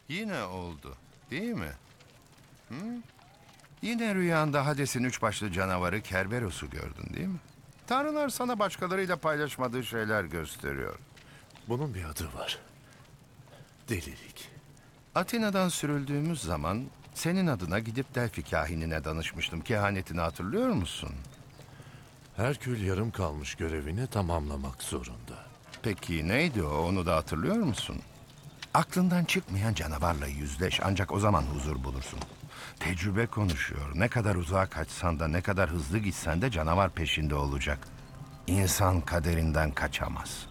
Yine oldu, değil mi? Hı? Yine rüyanda Hades'in üç başlı canavarı Kerberos'u gördün, değil mi? Tanrılar sana başkalarıyla paylaşmadığı şeyler gösteriyor. Bunun bir adı var. Delilik. Atina'dan sürüldüğümüz zaman senin adına gidip Delphi kahinine danışmıştım. Kehanetini hatırlıyor musun? Herkül yarım kalmış görevini tamamlamak zorunda. Peki neydi o? Onu da hatırlıyor musun? Aklından çıkmayan canavarla yüzleş, ancak o zaman huzur bulursun. Tecrübe konuşuyor. Ne kadar uzağa kaçsan da, ne kadar hızlı gitsen de canavar peşinde olacak. İnsan kaderinden kaçamaz.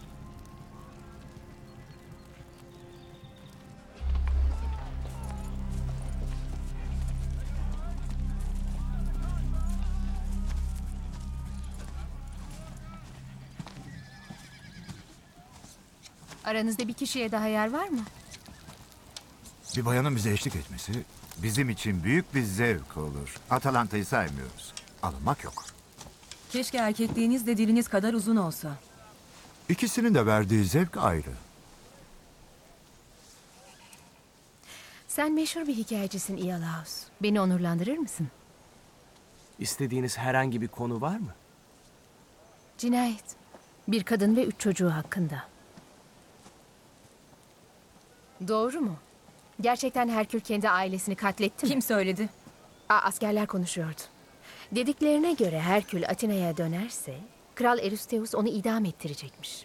Aranızda bir kişiye daha yer var mı? Bir bayanın bize eşlik etmesi bizim için büyük bir zevk olur. Atalanta'yı saymıyoruz. Alınmak yok. Keşke erkekliğiniz de diliniz kadar uzun olsa. İkisinin de verdiği zevk ayrı. Sen meşhur bir hikayecisin Iolaus. Beni onurlandırır mısın? İstediğiniz herhangi bir konu var mı? Cinayet. Bir kadın ve 3 çocuğu hakkında. Doğru mu? Gerçekten Herkül kendi ailesini katletti mi? Kim söyledi? Askerler konuşuyordu. Dediklerine göre Herkül Atina'ya dönerse Kral Eurystheus onu idam ettirecekmiş.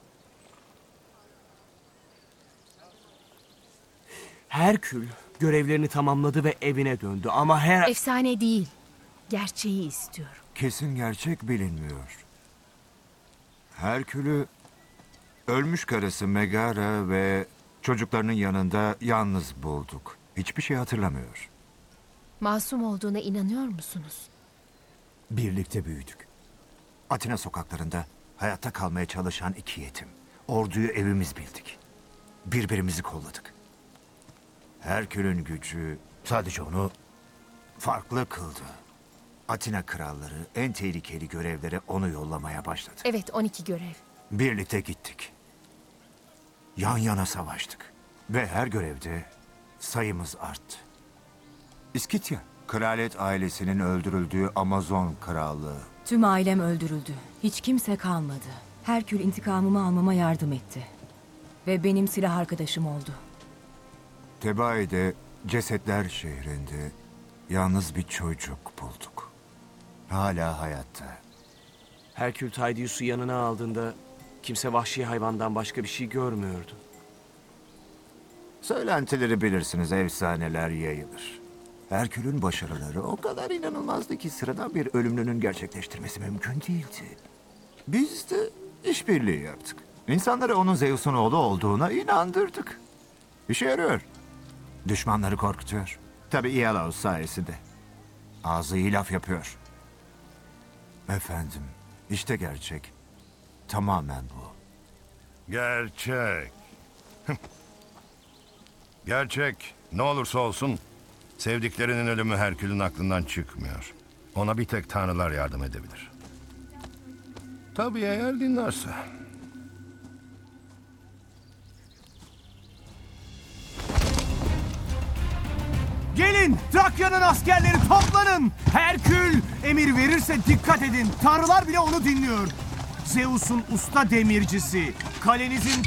Herkül görevlerini tamamladı ve evine döndü ama Efsane değil. Gerçeği istiyorum. Kesin gerçek bilinmiyor. Herkül'ü ölmüş karısı Megara ve çocuklarının yanında yalnız bulduk. Hiçbir şey hatırlamıyor. Masum olduğuna inanıyor musunuz? Birlikte büyüdük. Atina sokaklarında hayatta kalmaya çalışan iki yetim. Orduyu evimiz bildik. Birbirimizi kolladık. Herkül'ün gücü sadece onu farklı kıldı. Atina kralları en tehlikeli görevlere onu yollamaya başladı. Evet, 12 görev. Birlikte gittik. Yan yana savaştık. Ve her görevde sayımız arttı. İskitya, kraliyet ailesinin öldürüldüğü Amazon krallığı. Tüm ailem öldürüldü. Hiç kimse kalmadı. Herkül intikamımı almama yardım etti. Ve benim silah arkadaşım oldu. Tebai'de cesetler şehrinde yalnız bir çocuk bulduk. Hala hayatta. Herkül Taydius'u yanına aldığında kimse vahşi hayvandan başka bir şey görmüyordu. Söylentileri bilirsiniz, efsaneler yayılır. Herkül'ün başarıları o kadar inanılmazdı ki sıradan bir ölümlünün gerçekleştirmesi mümkün değildi. Biz de işbirliği yaptık. İnsanları onun Zeus'un oğlu olduğuna inandırdık. İşe yarıyor. Düşmanları korkutuyor. Tabii Iolaus sayesinde. Ağzı iyi laf yapıyor. Efendim, işte gerçek. Tamamen bu. Gerçek. Gerçek. Ne olursa olsun sevdiklerinin ölümü Herkül'ün aklından çıkmıyor. Ona bir tek tanrılar yardım edebilir. Tabii eğer dinlerse. Gelin, Trakya'nın askerleri toplanın. Herkül emir verirse dikkat edin. Tanrılar bile onu dinliyor. Zeus'un usta demircisi, kalenizin